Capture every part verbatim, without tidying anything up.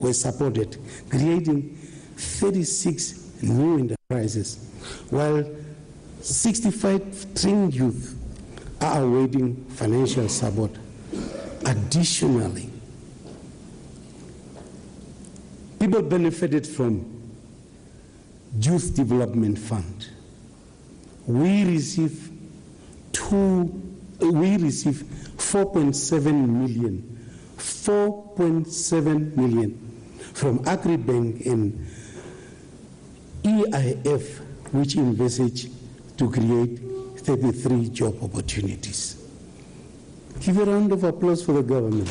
were supported, creating thirty-six new enterprises, while sixty-five trained youth are awaiting financial support. Additionally, people benefited from Youth Development Fund. We receive two, we receive four point seven million, four point seven million from Agribank and E I F, which envisage to create thirty-three job opportunities. Give a round of applause for the government.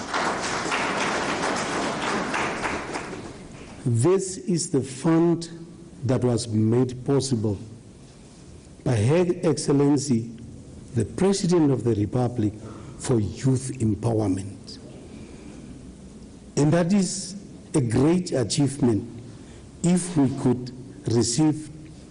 This is the fund that was made possible by Her Excellency, the President of the Republic, for youth empowerment. And that is a great achievement if we could receive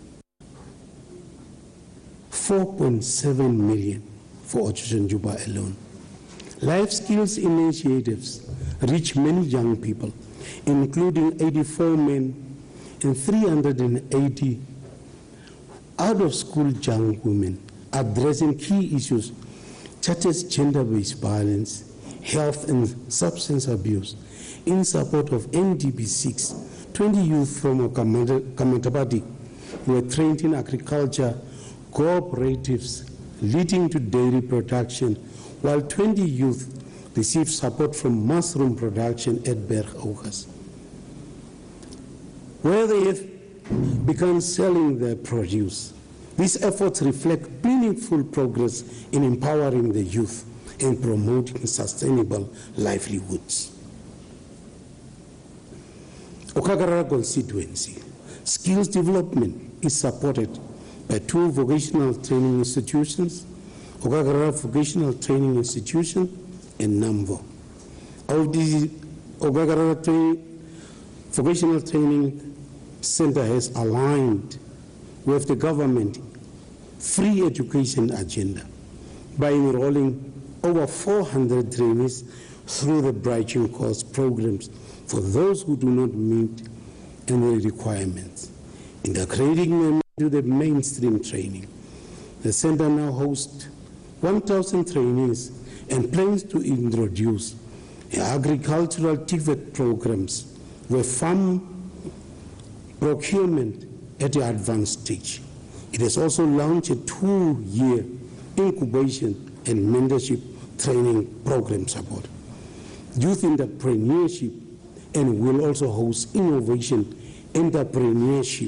four point seven million for Operation Juba alone. Life skills initiatives reach many young people, including eighty-four men and three hundred eighty out-of-school young women, addressing key issues such as gender-based violence, health and substance abuse. In support of N D P six, twenty youth from Kamatabadi were trained in agriculture cooperatives leading to dairy production, while twenty youth received support from mushroom production at Berg Ogas, where they have begun selling their produce. These efforts reflect meaningful progress in empowering the youth and promoting sustainable livelihoods. Okagarara constituency, skills development is supported by two vocational training institutions, Okagarara Vocational Training Institution and NAMVO. Of the Okagarara Training, Vocational Training Center has aligned with the government free education agenda by enrolling over four hundred trainees through the bridging course programs for those who do not meet any requirements, integrating them into the mainstream training. The center now hosts one thousand trainees and plans to introduce agricultural T V E T programs with farm procurement at the advanced stage. It has also launched a two-year incubation and mentorship training program support, youth entrepreneurship, and will also host innovation entrepreneurship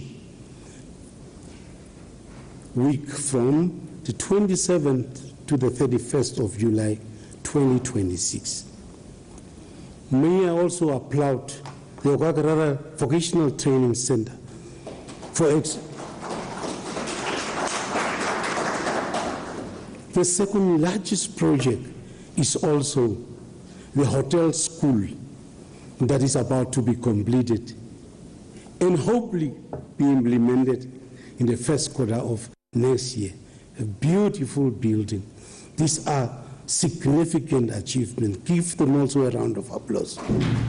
week from the twenty-seventh to the thirty-first of July twenty twenty-six. May I also applaud the Okagarara Vocational Training Center for ex The second largest project is also the hotel school that is about to be completed and hopefully be implemented in the first quarter of next year. A beautiful building. These are significant achievements. Give them also a round of applause.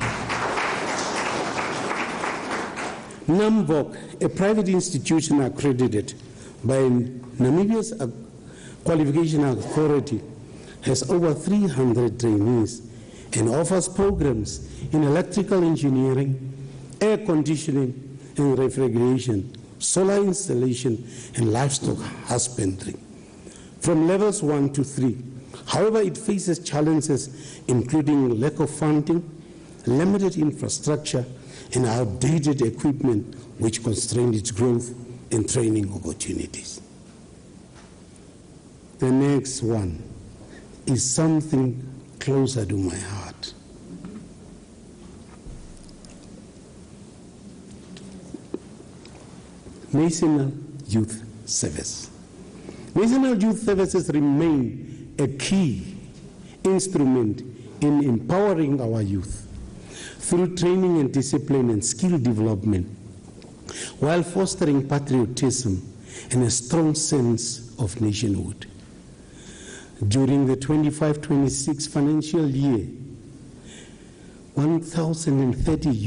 NAMVOC, a private institution accredited by Namibia's Qualification Authority, has over three hundred trainees and offers programs in electrical engineering, air conditioning and refrigeration, solar installation, and livestock husbandry from levels one to three. However, it faces challenges including lack of funding, limited infrastructure, and outdated equipment which constrain its growth and training opportunities. The next one is something closer to my heart. National Youth Service. National Youth Services remain a key instrument in empowering our youth through training and discipline and skill development, while fostering patriotism and a strong sense of nationhood. During the twenty-five twenty-six financial year, one thousand thirty